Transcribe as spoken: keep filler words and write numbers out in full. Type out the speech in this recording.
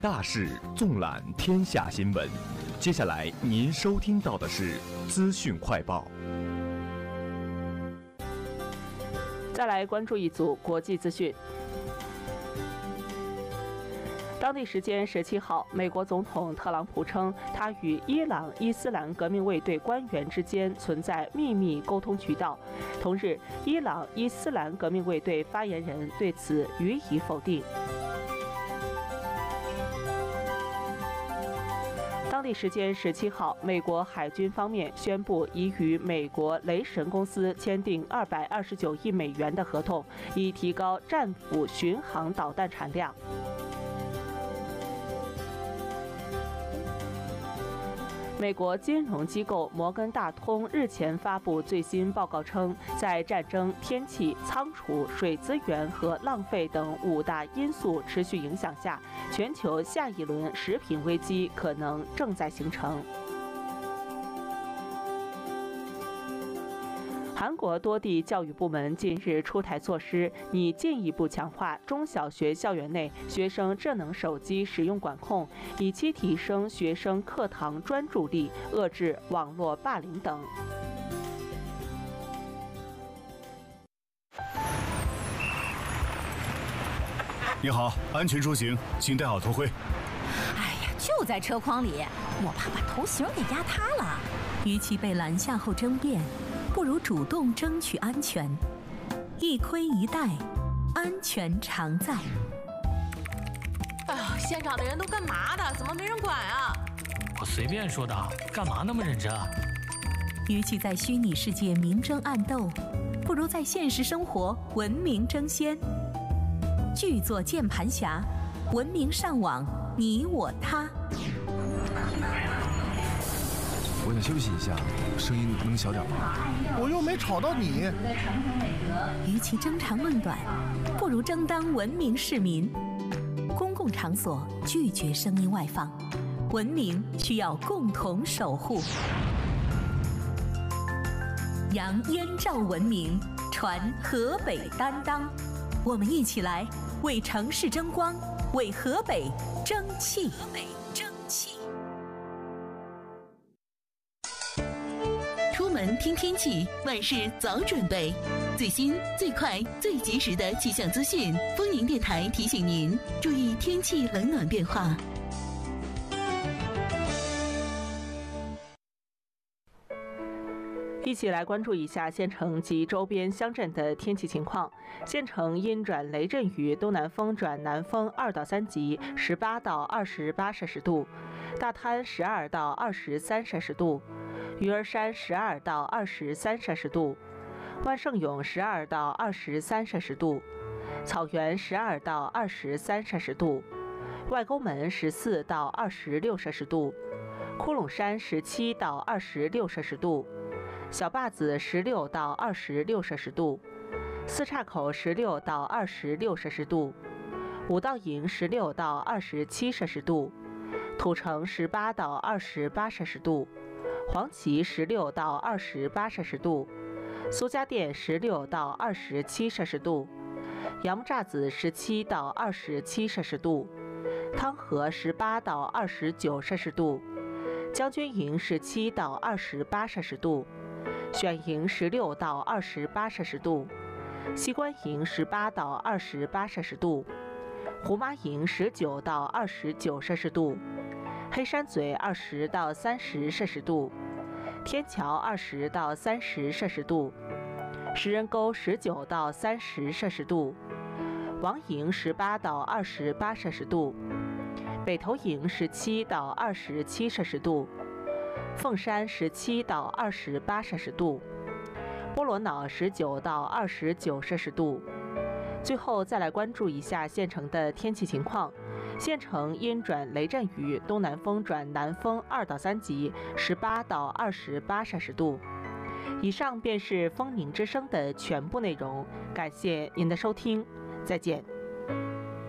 大事纵览天下新闻，接下来您收听到的是资讯快报。 再来关注一组国际资讯。当地时间十七号，美国总统特朗普称，他与伊朗伊斯兰革命卫队官员之间存在秘密沟通渠道。同日，伊朗伊斯兰革命卫队发言人对此予以否定。当地时间十七号，美国海军方面宣布已与美国雷神公司签订二百二十九亿美元的合同，以提高战斧巡航导弹产量。美国金融机构摩根大通日前发布最新报告称，在战争、天气、仓储、水资源和浪费等五大因素持续影响下，全球下一轮食品危机可能正在形成。韩国多地教育部门近日出台措施，拟进一步强化中小学校园内学生智能手机使用管控，以期提升学生课堂专注力，遏制网络霸凌等。 你好，安全出行，请戴好头盔。 哎呀，就在车筐里，我怕把头型给压塌了。 与其被拦下后争辩，不如主动争取安全。一盔一带，安全常在。 哎呀，现场的人都干嘛的？怎么没人管啊？ 我随便说的，干嘛那么认真啊？ 与其在虚拟世界明争暗斗，不如在现实生活文明争先。巨作键盘侠，文明上网，你我他。 我想休息一下，声音能小点吗？ 我又没吵到你。 与其争长论短，不如争当文明市民。公共场所拒绝声音外放，文明需要共同守护。扬燕赵文明，传河北担当。我们一起来为城市争光，为河北争气。河北争气。 出门听天气，万事早准备。最新、最快、最及时的气象资讯，丰宁电台提醒您注意天气冷暖变化。 一起来关注一下县城及周边乡镇的天气情况。县城阴转雷阵雨，东南风转南风二到三级，十八到二十八摄氏度；大滩十二到二十三摄氏度；鱼儿山十二到二十三摄氏度；万盛涌十二到二十三摄氏度；草原十二到二十三摄氏度；外沟门十四到二十六摄氏度；窟窿山十七到二十六摄氏度；小坝子十六到二十六摄氏度，四岔口十六到二十六摄氏度，五道营十六到二十七摄氏度，土城十八到二十八摄氏度，黄岐十六到二十八摄氏度，苏家店十六到二十七摄氏度，杨木栅子十七到二十七摄氏度，汤河十八到二十九摄氏度，将军营十七到二十八摄氏度。选营十六到二十八摄氏度，西关营十八到二十八摄氏度，胡麻营十九到二十九摄氏度，黑山嘴二十到三十摄氏度，天桥二十到三十摄氏度，石人沟十九到三十摄氏度，王营十八到二十八摄氏度，北头营十七到二十七摄氏度。凤山十七到二十八摄氏度，波罗瑙十九到二十九摄氏度。最后再来关注一下县城的天气情况。县城阴转雷阵雨，东南风转南风二到三级，十八到二十八摄氏度。以上便是丰宁之声的全部内容，感谢您的收听，再见。